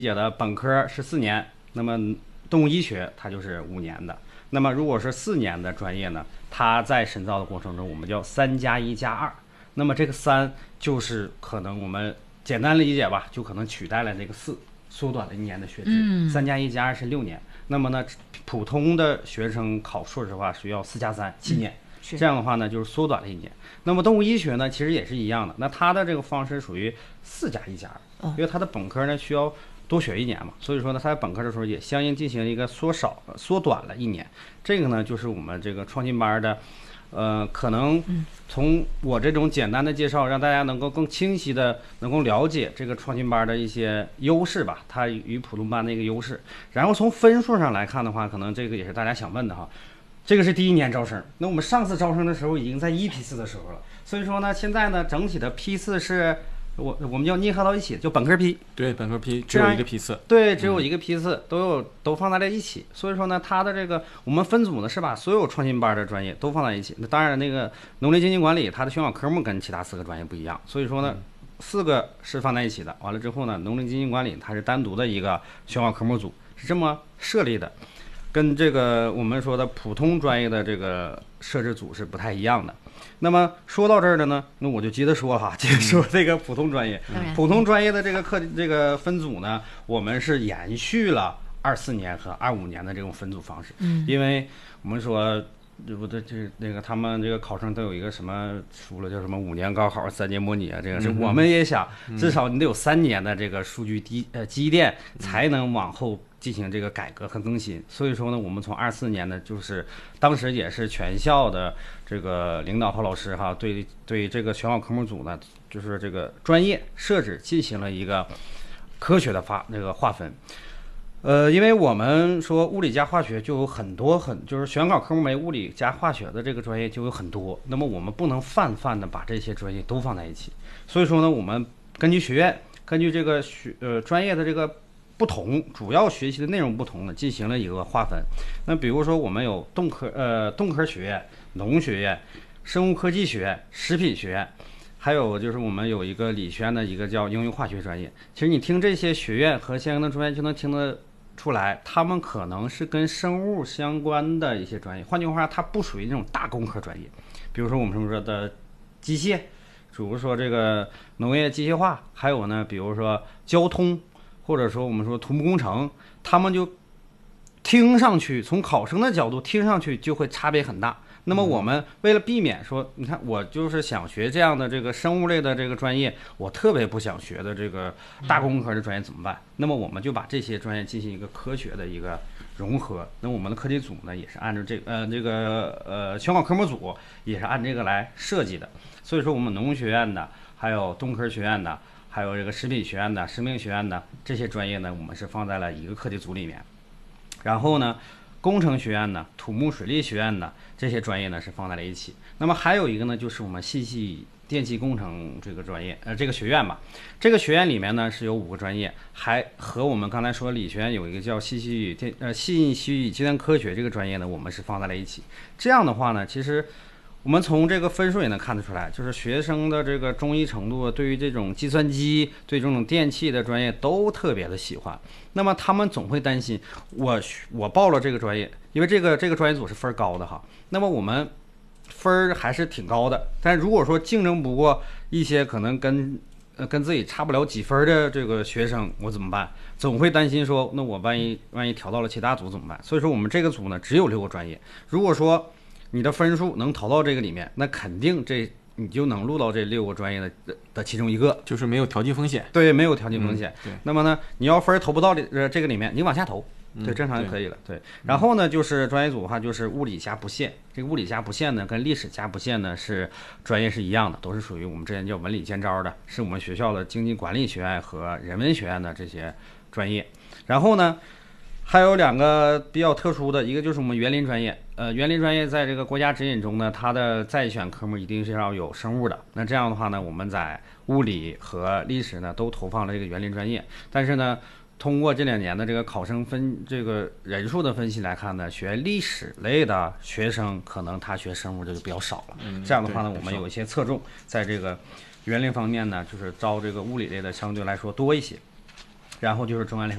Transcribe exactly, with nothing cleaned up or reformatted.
解的本科是四年，那么动物医学它就是五年的。那么如果是四年的专业呢，它在深造的过程中，我们叫三加一加二。那么这个三就是可能我们简单理解吧，就可能取代了这个四，缩短了一年的学制。三加一加二是六年。那么呢，普通的学生考硕士的话需要四加三七年。嗯，这样的话呢，就是缩短了一年。那么动物医学呢，其实也是一样的。那它的这个方式属于四加一加二，因为它的本科呢需要多学一年嘛，所以说呢，它在本科的时候也相应进行了一个缩少、缩短了一年。这个呢，就是我们这个创新班的，呃，可能从我这种简单的介绍，让大家能够更清晰的能够了解这个创新班的一些优势吧，它与普通班的一个优势。然后从分数上来看的话，可能这个也是大家想问的哈。这个是第一年招生，那我们上次招生的时候已经在一批次的时候了，所以说呢，现在呢整体的批次是我我们叫捏合到一起，就本科批。 对，本科批只有一个批次。 对，只有一个批次，嗯、都有都放在了一起。所以说呢，它的这个我们分组呢是把所有创新班的专业都放在一起。那当然，那个农林经济管理它的选考科目跟其他四个专业不一样，所以说呢，嗯、四个是放在一起的。完了之后呢，农林经济管理它是单独的一个选考科目组，是这么设立的。跟这个我们说的普通专业的这个设置组是不太一样的。那么说到这儿的呢，那我就接着说哈，接着说这个普通专业。嗯、普通专业的这个课这个分组呢，我们是延续了二四年和二五年的这种分组方式。嗯，因为我们说，对不对？这那个他们这个考生都有一个什么书了，叫什么五年高考三年模拟啊，这个是我们也想，至少你得有三年的这个数据积呃积淀，才能往后进行这个改革和更新。所以说呢，我们从二四年呢，就是当时也是全校的这个领导和老师哈，对对这个选考科目组呢，就是这个专业设置进行了一个科学的划那个划分。呃，因为我们说物理加化学就有很多很，就是选考科目没物理加化学的这个专业就有很多，那么我们不能泛泛的把这些专业都放在一起。所以说呢，我们根据学院，根据这个学呃专业的这个不同，主要学习的内容不同呢，进行了一个划分。那比如说我们有动科呃动科学院、农学院、生物科技学院、食品学院。还有就是我们有一个理学院的一个叫应用化学专业。其实你听这些学院和相应的专业就能听得出来，他们可能是跟生物相关的一些专业。换句话，它不属于那种大工科专业。比如说我们说的机械，比如说这个农业机械化，还有呢，比如说交通，或者说我们说土木工程，他们就听上去从考生的角度听上去就会差别很大。那么我们为了避免说，你看我就是想学这样的这个生物类的这个专业，我特别不想学的这个大工科的专业怎么办？那么我们就把这些专业进行一个科学的一个融合。那我们的课题组呢，也是按照这个呃这个呃选考科目组也是按这个来设计的。所以说我们农学院的，还有动科学院的，还有这个食品学院的、生命学院的这些专业呢，我们是放在了一个课题组里面。然后呢，工程学院呢、土木水利学院的这些专业呢是放在了一起。那么还有一个呢，就是我们信息电气工程这个专业，呃，这个学院吧。这个学院里面呢是有五个专业，还和我们刚才说理学院有一个叫信息与电呃信息与计算科学这个专业呢，我们是放在了一起。这样的话呢，其实我们从这个分数也能看得出来，就是学生的这个中医程度对于这种计算机、对这种电气的专业都特别的喜欢。那么他们总会担心，我我报了这个专业，因为这个这个专业组是分高的哈。那么我们分还是挺高的，但如果说竞争不过一些可能跟呃跟自己差不了几分的这个学生，我怎么办？总会担心说，那我万一万一调到了其他组怎么办？所以说我们这个组呢只有六个专业，如果说你的分数能投到这个里面，那肯定这你就能录到这六个专业的的其中一个， 就是没有调剂风险。 对，没有调剂风险。 嗯、 那么呢，你要分投不到呃这个里面，你往下投，对，正常就可以了。对，对然后呢，就是专业组的话，就是物理加不限。这个物理加不限呢，跟历史加不限呢是专业是一样的，都是属于我们之前叫文理兼招的，是我们学校的经济管理学院和人文学院的这些专业。然后呢，还有两个比较特殊的，一个就是我们园林专业。呃，园林专业在这个国家指引中呢，它的在选科目一定是要有生物的。那这样的话呢，我们在物理和历史呢都投放了这个园林专业。但是呢，通过这两年的这个考生分这个人数的分析来看呢，学历史类的学生可能他学生物就比较少了。 嗯、 这样的话呢，我们有一些侧重在这个园林方面呢，就是招这个物理类的相对来说多一些。 然后就是中央联合。